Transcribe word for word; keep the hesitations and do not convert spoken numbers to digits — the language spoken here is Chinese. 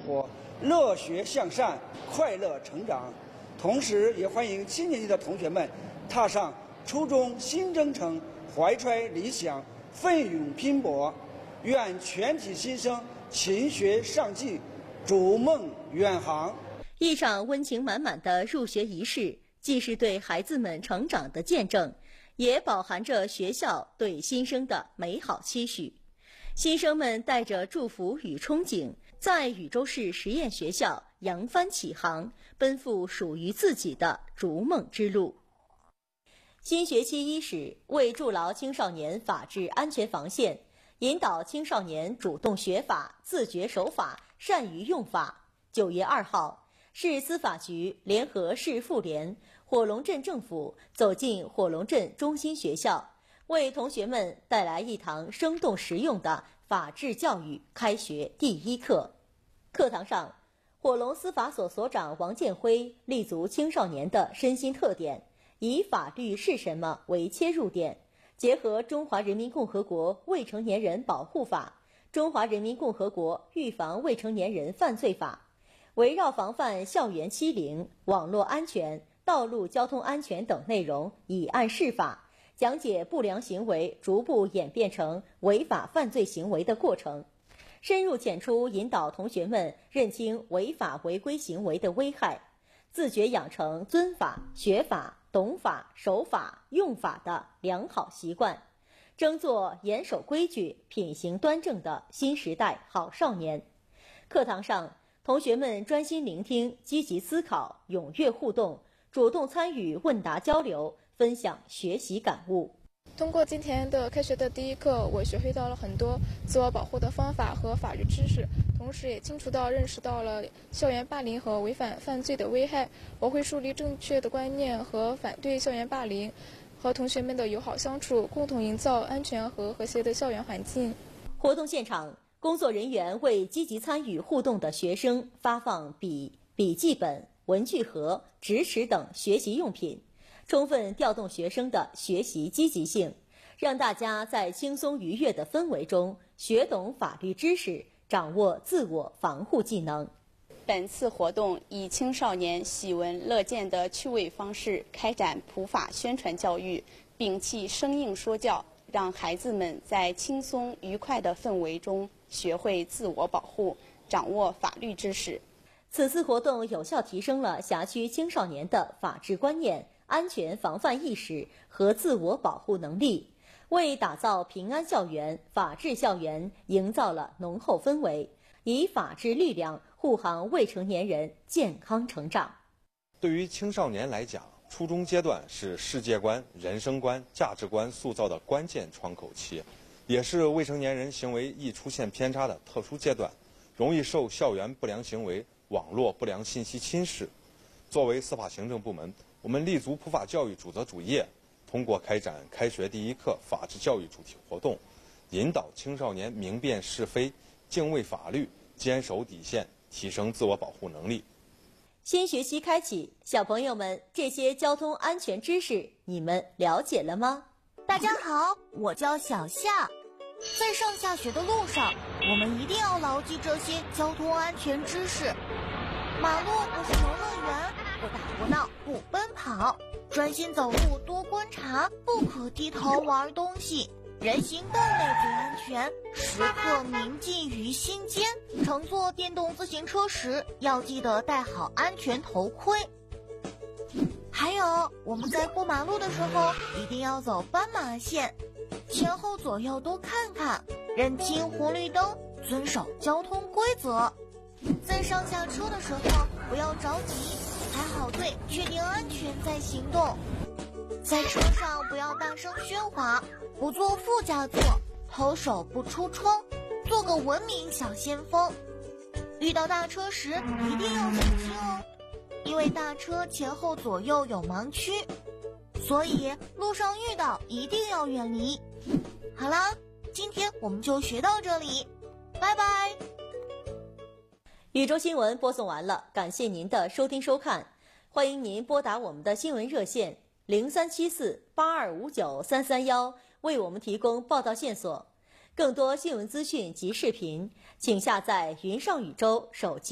活，乐学向善，快乐成长。同时也欢迎七年级的同学们踏上初中新征程，怀揣理想，奋勇拼搏。愿全体新生勤学上进，逐梦远航。 一场温情满满的入学仪式，既是对孩子们成长的见证，也饱含着学校对新生的美好期许。新生们带着祝福与憧憬，在禹州市实验学校扬帆起航，奔赴属于自己的逐梦之路。新学期伊始，为筑牢青少年法治安全防线，引导青少年主动学法、自觉守法、善于用法，九月二号，市司法局联合市妇联、火龙镇政府走进火龙镇中心学校，为同学们带来一堂生动实用的法治教育开学第一课。课堂上，火龙司法所所长王建辉立足青少年的身心特点，以法律是什么为切入点，结合《中华人民共和国未成年人保护法》、《中华人民共和国预防未成年人犯罪法》，围绕防范校园欺凌、网络安全、道路交通安全等内容以案释法，讲解不良行为逐步演变成违法犯罪行为的过程，深入浅出引导同学们认清违法违规行为的危害，自觉养成尊法、学法、懂法、守法、用法的良好习惯，争做严守规矩、品行端正的新时代好少年。课堂上，同学们专心聆听，积极思考，踊跃互动，主动参与问答交流，分享学习感悟。 通过今天的开学的第一课，我学会到了很多自我保护的方法和法律知识，同时也清楚地认识到了校园霸凌和违反犯罪的危害。我会树立正确的观念和反对校园霸凌，和同学们的友好相处，共同营造安全和和谐的校园环境。 活动现场，工作人员为积极参与互动的学生发放笔、笔记本、文具盒、直尺等学习用品，充分调动学生的学习积极性，让大家在轻松愉悦的氛围中学懂法律知识，掌握自我防护技能。 本次活动以青少年喜闻乐见的趣味方式开展普法宣传教育，摒弃生硬说教，让孩子们在轻松愉快的氛围中学会自我保护，掌握法律知识。 此次活动有效提升了辖区青少年的法治观念、安全防范意识和自我保护能力，为打造平安校园、法治校园营造了浓厚氛围，以法治力量护航未成年人健康成长。 对于青少年来讲，初中阶段是世界观、人生观、价值观塑造的关键窗口期，也是未成年人行为易出现偏差的特殊阶段，容易受校园不良行为、网络不良信息侵蚀。作为司法行政部门，我们立足普法教育主责主业，通过开展开学第一课法治教育主题活动，引导青少年明辨是非、敬畏法律、坚守底线，提升自我保护能力。 新学期开启，小朋友们，这些交通安全知识你们了解了吗？ 大家好，我叫小夏。在上下学的路上，我们一定要牢记这些交通安全知识。马路不是游乐园，不打不闹不奔跑，专心走路多观察，不可低头玩东西。人行道内最安全，时刻铭记于心间。乘坐电动自行车时，要记得戴好安全头盔。还有，我们在过马路的时候，一定要走斑马线，前后左右都看看，认清红绿灯，遵守交通规则。在上下车的时候，不要着急，排好队，确定安全再行动。在车上不要大声喧哗，不坐副驾座，头手不出窗，做个文明小先锋。遇到大车时一定要小心哦，因为大车前后左右有盲区，所以路上遇到一定要远离。好啦，今天我们就学到这里，拜拜。 禹州新闻播送完了，感谢您的收听收看，欢迎您拨打我们的新闻热线零三七四八二五九三三幺，为我们提供报道线索。更多新闻资讯及视频，请下载云上禹州手机